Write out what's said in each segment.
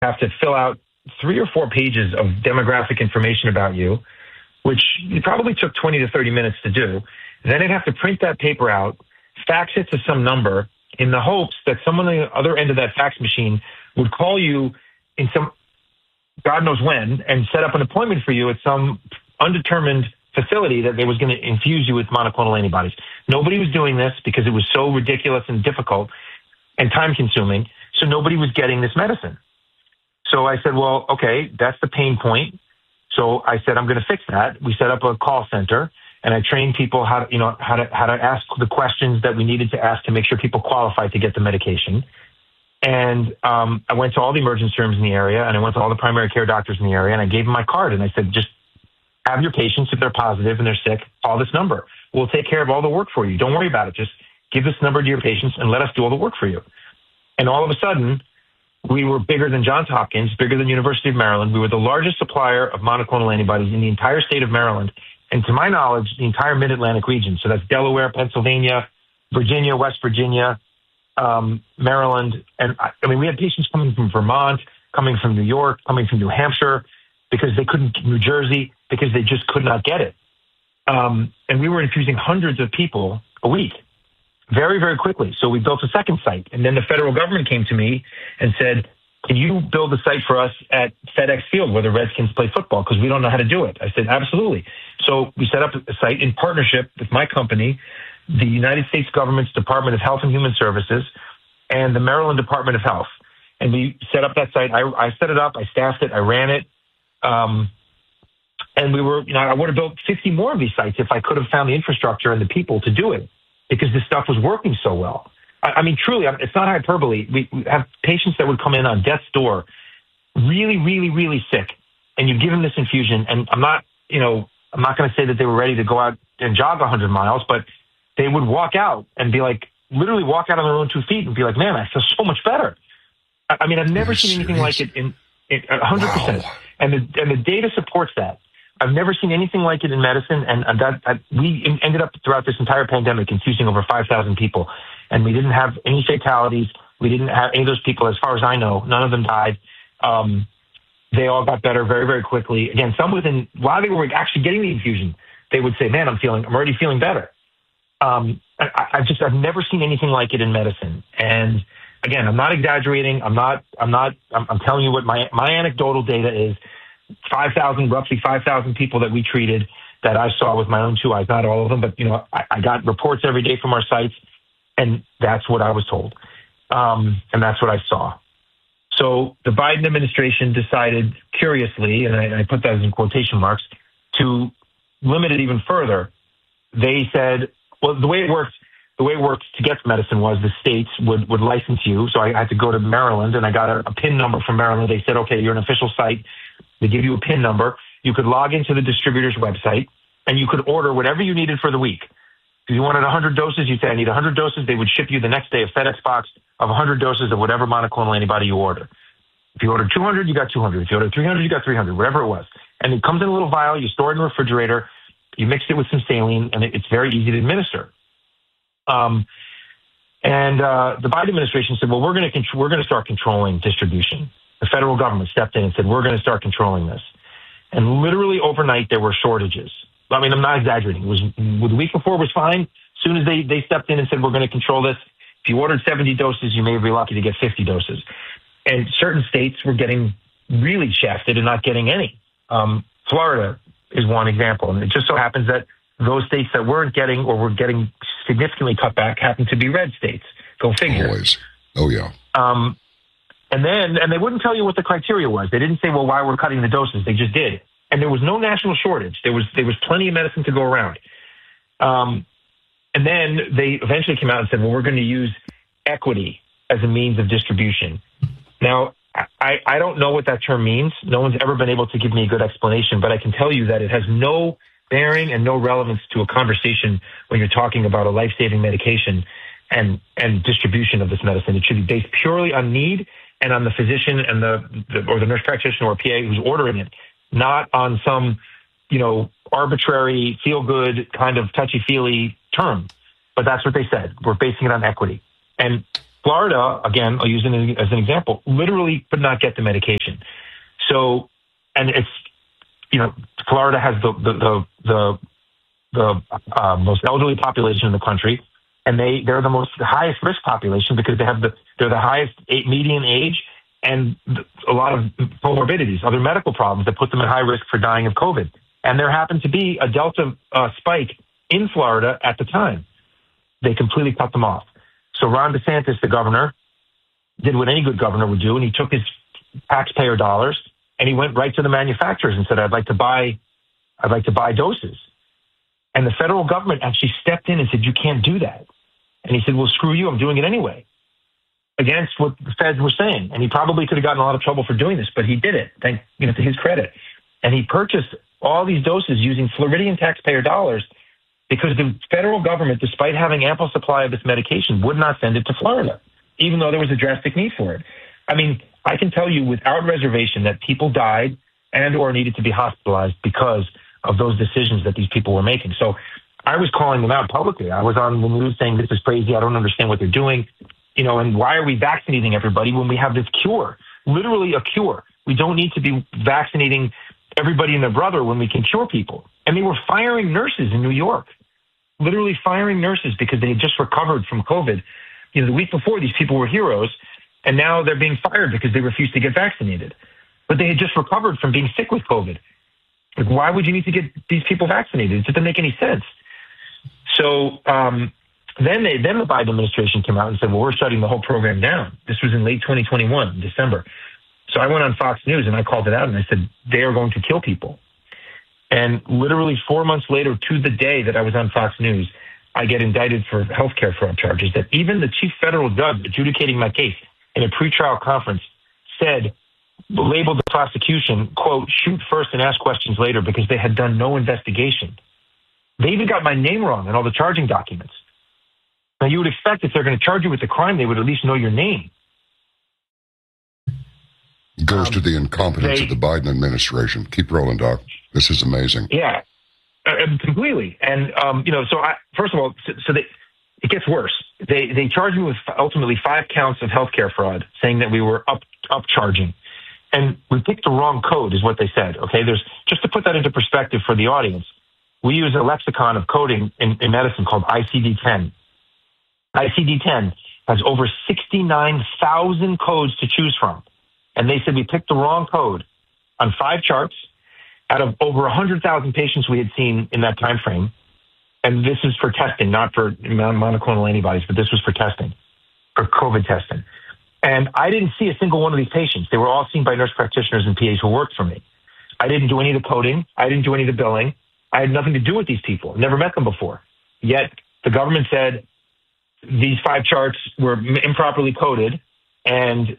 have to fill out 3 or 4 pages of demographic information about you, which it probably took 20 to 30 minutes to do. Then they'd have to print that paper out, fax it to some number in the hopes that someone on the other end of that fax machine would call you in some God knows when and set up an appointment for you at some undetermined facility that they was going to infuse you with monoclonal antibodies. Nobody was doing this because it was so ridiculous and difficult and time consuming. So nobody was getting this medicine. So I said, well, okay, that's the pain point. So I said, I'm going to fix that. We set up a call center, and I trained people how to ask the questions that we needed to ask to make sure people qualified to get the medication. And I went to all the emergency rooms in the area, and I went to all the primary care doctors in the area, and I gave them my card, and I said, just have your patients, if they're positive and they're sick, call this number. We'll take care of all the work for you. Don't worry about it. Just give this number to your patients and let us do all the work for you. And all of a sudden, we were bigger than Johns Hopkins, bigger than University of Maryland. We were the largest supplier of monoclonal antibodies in the entire state of Maryland, and to my knowledge, the entire Mid-Atlantic region. So that's Delaware, Pennsylvania, Virginia, West Virginia, Maryland. And I mean, we had patients coming from Vermont, coming from New York, coming from New Hampshire, because they couldn't, New Jersey, because they just could not get it. And we were infusing hundreds of people a week, very, very quickly. So we built a second site. And then the federal government came to me and said, can you build a site for us at FedEx Field where the Redskins play football? Because we don't know how to do it. I said, absolutely. So we set up a site in partnership with my company, the United States government's Department of Health and Human Services, and the Maryland Department of Health. And we set up that site. I set it up. I staffed it. I ran it. And we were, I would have built 50 more of these sites if I could have found the infrastructure and the people to do it, because this stuff was working so well. I mean, truly, it's not hyperbole. We have patients that would come in on death's door, really, really, really sick, and you give them this infusion. And I'm not going to say that they were ready to go out and jog 100 miles, but they would walk out and be like, literally walk out on their own 2 feet and be like, man, I feel so much better. I mean, I've never seen anything like it in 100%. Wow. And the data supports that. I've never seen anything like it in medicine, and we ended up throughout this entire pandemic infusing over 5,000 people, and we didn't have any fatalities. We didn't have any of those people, as far as I know. None of them died. They all got better very, very quickly. Again, some while they were actually getting the infusion, they would say, "Man, I'm already feeling better." I've never seen anything like it in medicine. And again, I'm not exaggerating. I'm telling you what my anecdotal data is. Roughly 5,000 people that we treated that I saw with my own 2 eyes, not all of them, but I got reports every day from our sites, and that's what I was told. And that's what I saw. So the Biden administration decided, curiously, and I put that in quotation marks, to limit it even further. They said, well, the way it worked to get medicine was the states would license you. So I had to go to Maryland, and I got a PIN number from Maryland. They said, okay, you're an official site. They give you a PIN number. You could log into the distributor's website, and you could order whatever you needed for the week. If you wanted 100 doses, you'd say, I need 100 doses. They would ship you the next day a FedEx box of 100 doses of whatever monoclonal antibody you order. If you ordered 200, you got 200. If you ordered 300, you got 300, whatever it was. And it comes in a little vial. You store it in the refrigerator. You mix it with some saline, and it's very easy to administer. The Biden administration said, well, we're going to start controlling distribution. The federal government stepped in and said, we're going to start controlling this. And literally overnight, there were shortages. I mean, I'm not exaggerating. The week before was fine. As soon as they stepped in and said, we're going to control this, if you ordered 70 doses, you may be lucky to get 50 doses. And certain states were getting really shafted and not getting any. Florida is one example. And it just so happens that those states that weren't getting or were getting significantly cut back happened to be red states. Go figure. Always. Oh, yeah. And they wouldn't tell you what the criteria was. They didn't say, well, why we're cutting the doses. They just did. And there was no national shortage. There was plenty of medicine to go around. And then they eventually came out and said, well, we're going to use equity as a means of distribution. Now, I don't know what that term means. No one's ever been able to give me a good explanation, but I can tell you that it has no bearing and no relevance to a conversation when you're talking about a life-saving medication and distribution of this medicine. It should be based purely on need and on the physician and the nurse practitioner or PA who's ordering it, not on some, arbitrary, feel-good kind of touchy-feely term. But that's what they said. We're basing it on equity. And Florida, again, I'll use it as an example, literally could not get the medication. So, and it's, Florida has the most elderly population in the country, and they're the highest risk population because they're the highest median age and a lot of comorbidities, other medical problems that put them at high risk for dying of COVID. And there happened to be a Delta spike in Florida at the time. They completely cut them off. So Ron DeSantis, the governor, did what any good governor would do, and he took his taxpayer dollars and he went right to the manufacturers and said, I'd like to buy doses. And the federal government actually stepped in and said, you can't do that. And he said, well, screw you, I'm doing it anyway, against what the feds were saying. And he probably could have gotten a lot of trouble for doing this, but he did it, to his credit. And he purchased all these doses using Floridian taxpayer dollars because the federal government, despite having ample supply of this medication, would not send it to Florida, even though there was a drastic need for it. I mean, I can tell you without reservation that people died and or needed to be hospitalized because of those decisions that these people were making. So I was calling them out publicly. I was on the news saying, this is crazy. I don't understand what they're doing. And why are we vaccinating everybody when we have this cure, literally a cure? We don't need to be vaccinating everybody and their brother when we can cure people. And they were firing nurses in New York, literally firing nurses because they had just recovered from COVID. The week before, these people were heroes, and now they're being fired because they refused to get vaccinated. But they had just recovered from being sick with COVID. Like, why would you need to get these people vaccinated? It didn't make any sense. So then the Biden administration came out and said, well, we're shutting the whole program down. This was in late 2021, December. So I went on Fox News and I called it out and I said, they are going to kill people. And literally 4 months later, to the day that I was on Fox News, I get indicted for healthcare fraud charges that even the chief federal judge adjudicating my case in a pretrial conference labeled the prosecution, quote, shoot first and ask questions later, because they had done no investigation. They even got my name wrong in all the charging documents. Now, you would expect if they're going to charge you with a crime, they would at least know your name. Goes to the incompetence of the Biden administration. Keep rolling, Doc. This is amazing. Yeah, completely. And, first of all, it gets worse. They charged me with ultimately 5 counts of healthcare fraud, saying that we were upcharging. And we picked the wrong code, is what they said. Okay, just to put that into perspective for the audience, we use a lexicon of coding in medicine called ICD-10. ICD-10 has over 69,000 codes to choose from. And they said we picked the wrong code on 5 charts out of over 100,000 patients we had seen in that time frame. And this is for testing, not for monoclonal antibodies, but this was for testing, for COVID testing. And I didn't see a single one of these patients. They were all seen by nurse practitioners and PAs who worked for me. I didn't do any of the coding. I didn't do any of the billing. I had nothing to do with these people. Never met them before. Yet the government said these 5 charts were improperly coded, and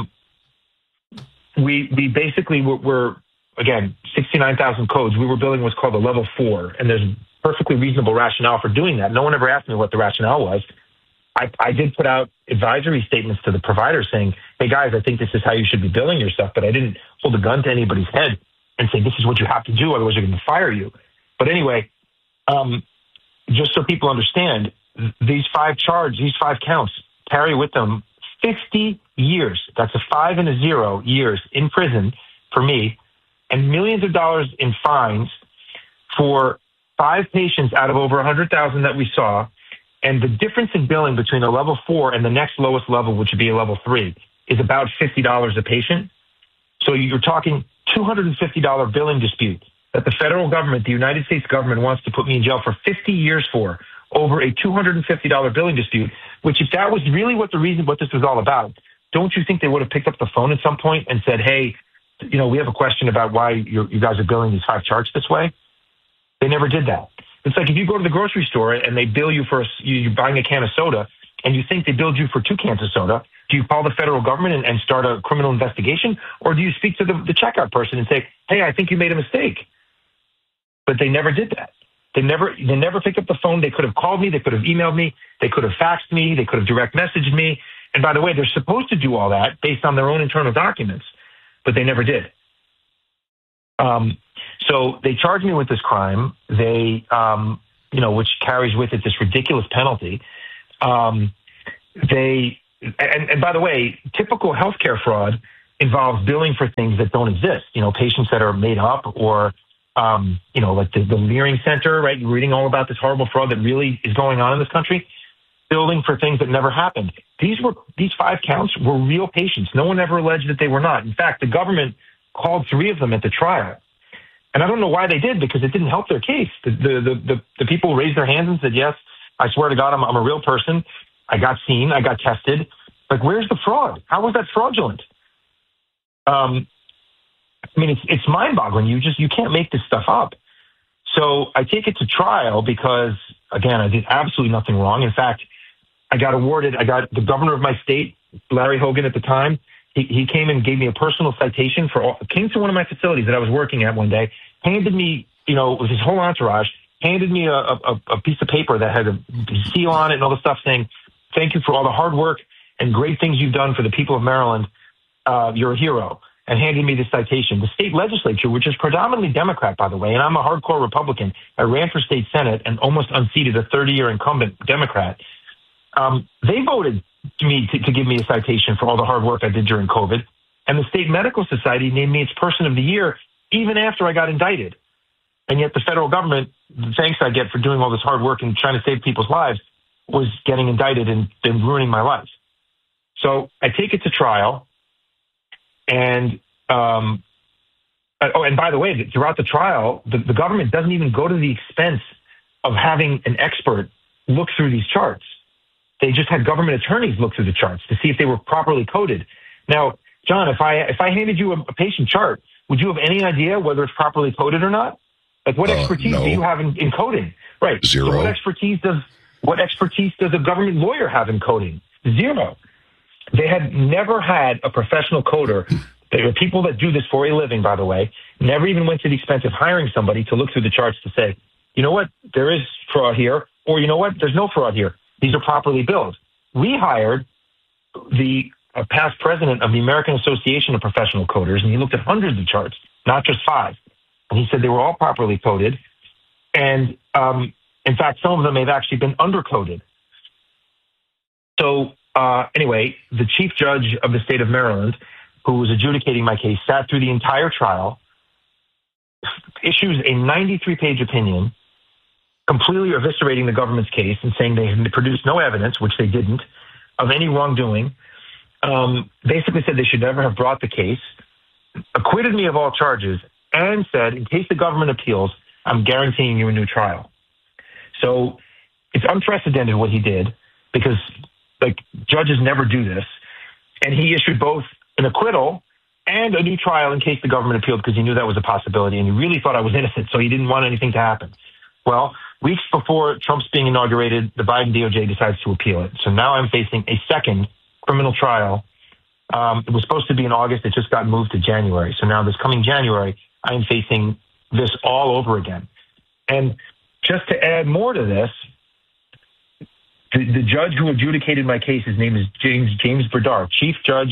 we basically were, again, 69,000 codes. We were billing what's called a level 4, and there's perfectly reasonable rationale for doing that. No one ever asked me what the rationale was. I did put out advisory statements to the providers saying, hey, guys, I think this is how you should be billing your stuff, but I didn't hold a gun to anybody's head and say, this is what you have to do, otherwise they're going to fire you. But anyway, just so people understand, these 5 counts carry with them 50 years. That's a 5 and a 0 years in prison for me, and millions of dollars in fines for 5 patients out of over 100,000 that we saw. And the difference in billing between a level 4 and the next lowest level, which would be a level 3, is about $50 a patient. So you're talking $250 billing dispute that the federal government, the United States government, wants to put me in jail for 50 years for, over a $250 billing dispute, which if that was really what this was all about, don't you think they would have picked up the phone at some point and said, hey, we have a question about why you guys are billing these 5 charts this way? They never did that. It's like if you go to the grocery store and they bill you for you're buying a can of soda and you think they billed you for 2 cans of soda, do you call the federal government and start a criminal investigation? Or do you speak to the checkout person and say, hey, I think you made a mistake? But they never did that. They never picked up the phone. They could have called me. They could have emailed me. They could have faxed me. They could have direct messaged me. And by the way, they're supposed to do all that based on their own internal documents, but they never did. So they charged me with this crime. They, which carries with it this ridiculous penalty. They and by the way, typical healthcare fraud involves billing for things that don't exist. Patients that are made up, or like the Leering Center, right? You're reading all about this horrible fraud that really is going on in this country, billing for things that never happened. These 5 counts were real patients. No one ever alleged that they were not. In fact, the government called 3 of them at the trial. And I don't know why they did, because it didn't help their case. The people raised their hands and said, yes, I swear to God, I'm a real person. I got seen. I got tested. Like, where's the fraud? How was that fraudulent? It's mind-boggling. You can't make this stuff up. So I take it to trial because, again, I did absolutely nothing wrong. In fact, I got the governor of my state, Larry Hogan at the time, he came and gave me a personal citation came to one of my facilities that I was working at one day, handed me, with his whole entourage, handed me a piece of paper that had a seal on it and all the stuff saying, thank you for all the hard work and great things you've done for the people of Maryland. You're a hero. And handed me this citation. The state legislature, which is predominantly Democrat, by the way, and I'm a hardcore Republican. I ran for state Senate and almost unseated a 30-year incumbent Democrat. They voted me to give me a citation for all the hard work I did during COVID. And the State Medical Society named me its Person of the Year even after I got indicted. And yet the federal government, the thanks I get for doing all this hard work and trying to save people's lives, was getting indicted and ruining my life. So I take it to trial. And and by the way, throughout the trial, the government doesn't even go to the expense of having an expert look through these charts. They just had government attorneys look through the charts to see if they were properly coded. Now, John, if I handed you a patient chart, would you have any idea whether it's properly coded or not? Like, what expertise do you have in coding? Right. Zero. So what expertise does a government lawyer have in coding? Zero. They had never had a professional coder. There are people that do this for a living, by the way, never even went to the expense of hiring somebody to look through the charts to say, you know what, there is fraud here, or you know what, there's no fraud here. These are properly billed. We hired the past president of the American Association of Professional Coders, and he looked at hundreds of charts, not just 5. And he said they were all properly coded. And in fact, some of them have actually been undercoded. So anyway, the chief judge of the state of Maryland, who was adjudicating my case, sat through the entire trial, issues a 93-page opinion, completely eviscerating the government's case and saying they had produced no evidence, which they didn't, of any wrongdoing. Basically said they should never have brought the case, acquitted me of all charges, and said, in case the government appeals, I'm guaranteeing you a new trial. So it's unprecedented what he did, because judges never do this. And he issued both an acquittal and a new trial in case the government appealed, because he knew that was a possibility, and he really thought I was innocent, so he didn't want anything to happen. Well, weeks before Trump's being inaugurated, the Biden DOJ decides to appeal it. So now I'm facing a second criminal trial. It was supposed to be in August. It just got moved to January. So now this coming January, I am facing this all over again. And just to add more to this, the judge who adjudicated my case, his name is James Berdar, chief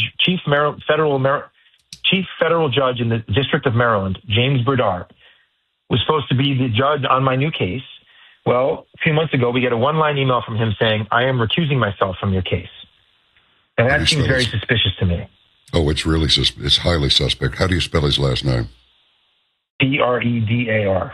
federal judge in the District of Maryland. James Berdar was supposed to be the judge on my new case. Well, a few months ago, we get a one-line email from him saying, I am recusing myself from your case. And that seems very suspicious to me. Oh, it's really it's highly suspect. How do you spell his last name? Bredar.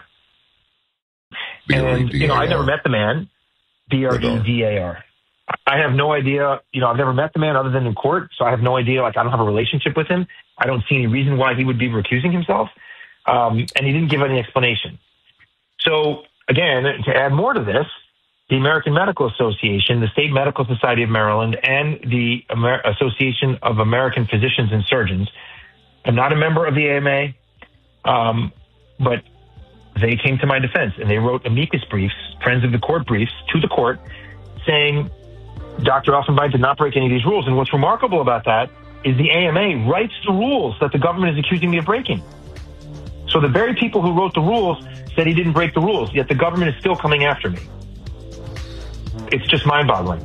And, I never met the man. Bredar. I have no idea. I've never met the man other than in court, so I have no idea. I don't have a relationship with him. I don't see any reason why he would be recusing himself. And he didn't give any explanation. So, again, to add more to this, the American Medical Association, the State Medical Society of Maryland, and the Association of American Physicians and Surgeons, I'm not a member of the AMA, but they came to my defense, and they wrote amicus briefs, friends of the court briefs, to the court, saying Dr. Elfenbein did not break any of these rules. And what's remarkable about that is the AMA writes the rules that the government is accusing me of breaking. So the very people who wrote the rules said he didn't break the rules, yet the government is still coming after me. It's just mind-boggling.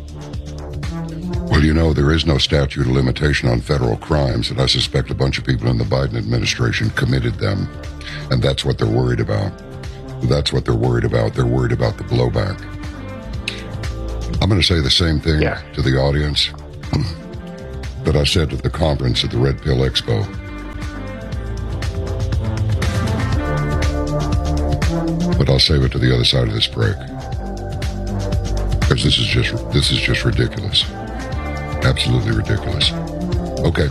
Well, there is no statute of limitation on federal crimes, and I suspect a bunch of people in the Biden administration committed them, and that's what they're worried about. That's what they're worried about. They're worried about the blowback. I'm going to say the same thing to the audience. that I said at the conference at the Red Pill Expo. But I'll save it to the other side of this break, because this is just ridiculous. Absolutely ridiculous. Okay.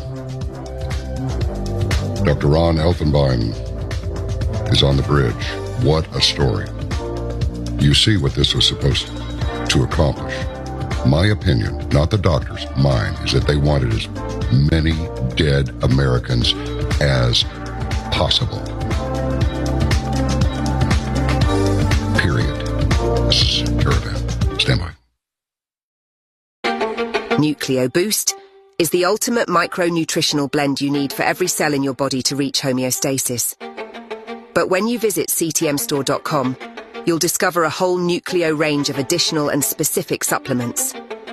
Dr. Ron Elfenbein is on the bridge. What a story. You see what this was supposed to accomplish. My opinion, not the doctor's, mine, is that they wanted as many dead Americans as possible. Period. This is Caravan. Stand by. Nucleo Boost is the ultimate micronutritional blend you need for every cell in your body to reach homeostasis. But when you visit ctmstore.com, you'll discover a whole Nucleo range of additional and specific supplements.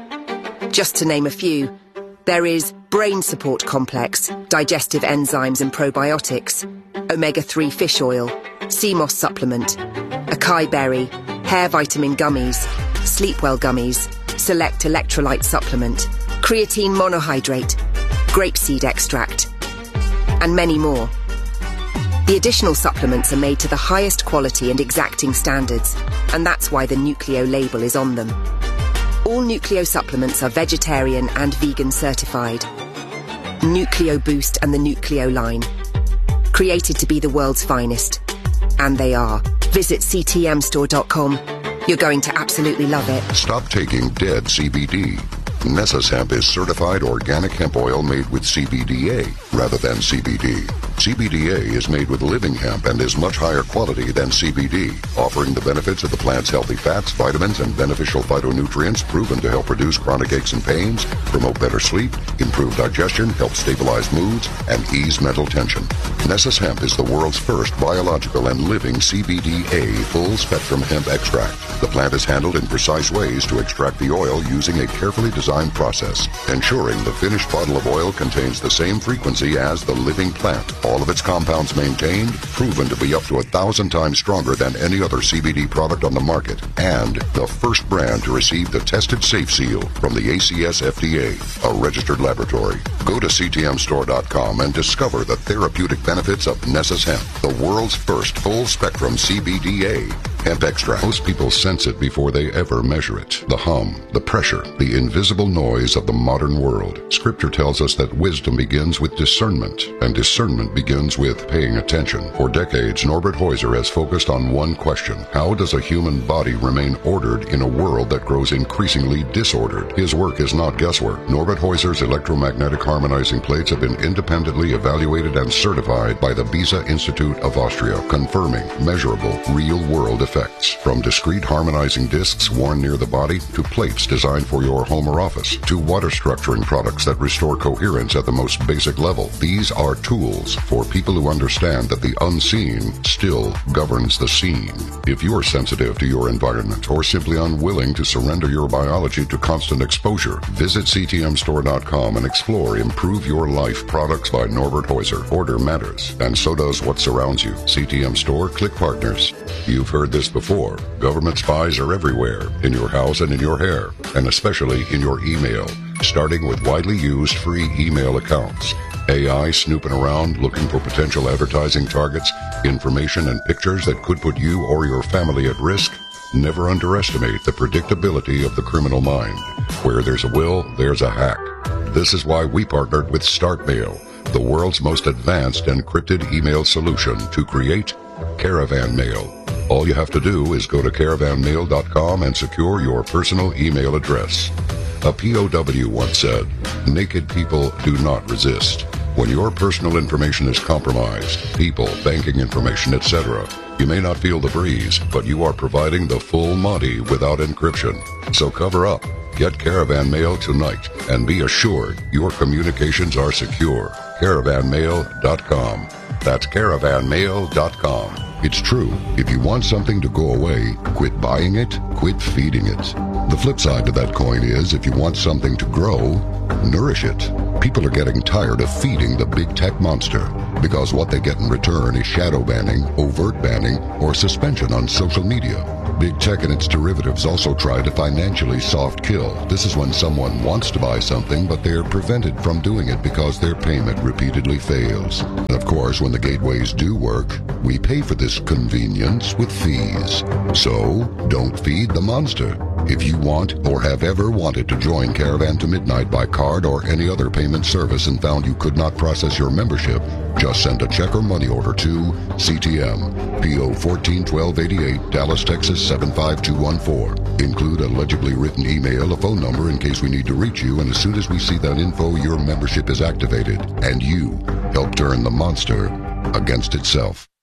Just to name a few, there is Brain Support Complex, digestive enzymes and probiotics, omega-3 fish oil, CMOS supplement, acai berry, hair vitamin gummies, Sleepwell gummies, select electrolyte supplement, creatine monohydrate, grapeseed extract, and many more. The additional supplements are made to the highest quality and exacting standards, and that's why the Nucleo label is on them. All Nucleo supplements are vegetarian and vegan certified. Nucleo Boost and the Nucleo line. Created to be the world's finest. And they are. Visit ctmstore.com. You're going to absolutely love it. Stop taking dead CBD. Nessus Hemp is certified organic hemp oil made with CBDA rather than CBD. CBDA is made with living hemp and is much higher quality than CBD, offering the benefits of the plant's healthy fats, vitamins, and beneficial phytonutrients proven to help reduce chronic aches and pains, promote better sleep, improve digestion, help stabilize moods, and ease mental tension. Nessus Hemp is the world's first biological and living CBDA full-spectrum hemp extract. The plant is handled in precise ways to extract the oil using a carefully designed process, ensuring the finished bottle of oil contains the same frequency as the living plant. All of its compounds maintained, proven to be up to 1,000 times stronger than any other CBD product on the market, and the first brand to receive the Tested Safe seal from the ACS FDA, a registered laboratory. Go to ctmstore.com and discover the therapeutic benefits of Nessus Hemp, the world's first full-spectrum CBDA hemp extract. Most people sense it before they ever measure it. The hum, the pressure, the invisible noise of the modern world. Scripture tells us that wisdom begins with discernment, and discernment begins with paying attention. For decades, Norbert Heuser has focused on one question: how does a human body remain ordered in a world that grows increasingly disordered? His work is not guesswork. Norbert Heuser's electromagnetic harmonizing plates have been independently evaluated and certified by the Beza Institute of Austria, confirming measurable, real-world effects. From discrete harmonizing discs worn near the body, to plates designed for your home or office, to water structuring products that restore coherence at the most basic level. These are tools for people who understand that the unseen still governs the seen. If you're sensitive to your environment or simply unwilling to surrender your biology to constant exposure, visit ctmstore.com and explore Improve Your Life products by Norbert Heuser. Order matters, and so does what surrounds you. CTM Store, click partners. You've heard this before. Government spies are everywhere, in your house and in your hair, and especially in your email, starting with widely used free email accounts. AI snooping around looking for potential advertising targets, information and pictures that could put you or your family at risk. Never underestimate the predictability of the criminal mind. Where there's a will, there's a hack. This is why we partnered with StartMail, the world's most advanced encrypted email solution, to create Caravan Mail. All you have to do is go to caravanmail.com and secure your personal email address. A POW once said, "Naked people do not resist." When your personal information is compromised, people, banking information, etc., you may not feel the breeze, but you are providing the full Monty without encryption. So cover up. Get Caravan Mail tonight and be assured your communications are secure. Caravanmail.com. That's caravanmail.com. It's true. If you want something to go away, quit buying it, quit feeding it. The flip side to that coin is, if you want something to grow, nourish it. People are getting tired of feeding the big tech monster, because what they get in return is shadow banning, overt banning, or suspension on social media. Big tech and its derivatives also try to financially soft kill. This is when someone wants to buy something, but they're prevented from doing it because their payment repeatedly fails. And of course, when the gateways do work, we pay for this convenience with fees. So, don't feed the monster. If you want or have ever wanted to join Caravan to Midnight by card or any other payment service and found you could not process your membership, just send a check or money order to CTM, P.O. 141288, Dallas, Texas 75214. Include a legibly written email, a phone number in case we need to reach you, and as soon as we see that info, your membership is activated, and you help turn the monster against itself.